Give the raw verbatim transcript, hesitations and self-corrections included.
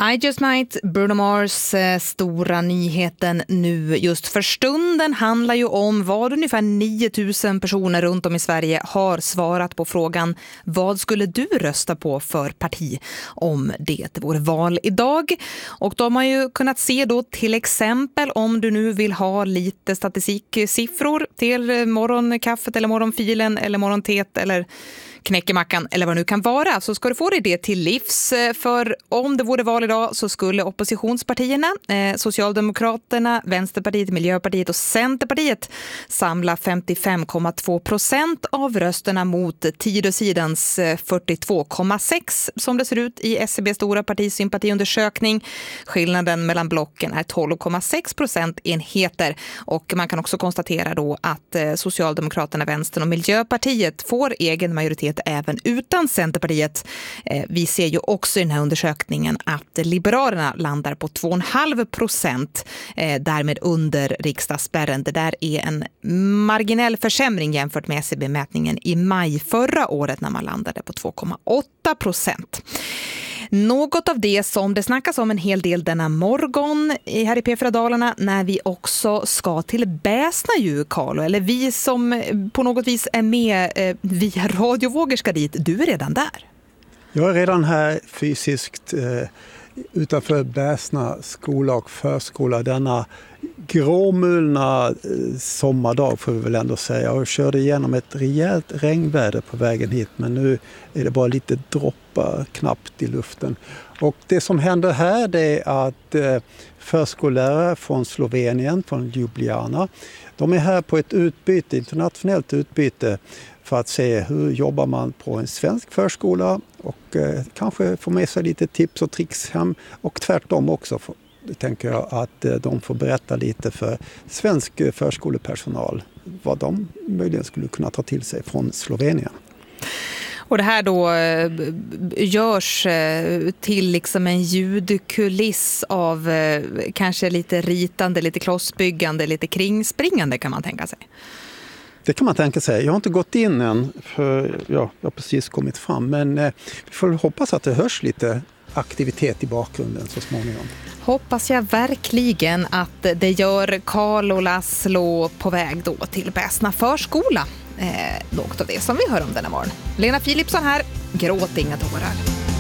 I Just Might, Bruno Mars, eh, stora nyheten nu just för stunden handlar ju om vad ungefär nio tusen personer runt om i Sverige har svarat på frågan: vad skulle du rösta på för parti om det vore val idag? Och då har man ju kunnat se då till exempel, om du nu vill ha lite statistiksiffror till morgonkaffet eller morgonfilen eller morgontet eller knäckemackan eller vad det nu kan vara, så ska du få det till livs. För om det vore val idag så skulle oppositionspartierna, eh, Socialdemokraterna, Vänsterpartiet, Miljöpartiet och Centerpartiet samla femtiofem komma två procent av rösterna mot Tidösidans fyrtiotvå komma sex som det ser ut i S C B:s stora partisympatiundersökning. Skillnaden mellan blocken är tolv komma sex procentenheter, och man kan också konstatera då att eh, Socialdemokraterna, Vänstern och Miljöpartiet får egen majoritet även utan Centerpartiet. Vi ser ju också i den här undersökningen att Liberalerna landar på två komma fem procent, därmed under riksdagsspärren. Det där är en marginell försämring jämfört med S C B-mätningen i maj förra året när man landade på två komma åtta procent. Något av det som det snackas om en hel del denna morgon här i P fyra Dalarna, när vi också ska till Bäsna ju, Carlo, eller vi som på något vis är med eh, via radiovågor ska dit. Du är redan där. Jag är redan här fysiskt eh, utanför Bäsna skola och förskola denna gråmulna eh, sommardag får vi väl ändå säga. Jag körde igenom ett rejält regnväder på vägen hit, men nu är det bara lite droppar knappt i luften. Och det som händer här, det är att eh, förskollärare från Slovenien, från Ljubljana, de är här på ett utbyte, internationellt utbyte, för att se hur jobbar man på en svensk förskola och eh, kanske få med sig lite tips och tricks hem, och tvärtom också. För, tänker jag att eh, de får berätta lite för svensk eh, förskolepersonal vad de möjligen skulle kunna ta till sig från Slovenien. Och det här då görs till liksom en ljudkuliss av kanske lite ritande, lite klossbyggande, lite kringspringande, kan man tänka sig. Det kan man tänka sig. Jag har inte gått in än, för ja, jag har precis kommit fram. Men eh, vi får hoppas att det hörs lite aktivitet i bakgrunden så småningom. Hoppas jag verkligen att det gör. Karl och Laszlo på väg då till Bäsna förskola. Eh, något av det som vi hör om denna morgon. Lena Philipsson här, gråt inga tårar.